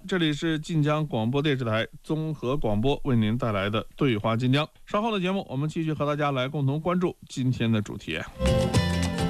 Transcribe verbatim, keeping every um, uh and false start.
这里是晋江广播电视台综合广播为您带来的对话晋江。稍后的节目，我们继续和大家来共同关注今天的主题。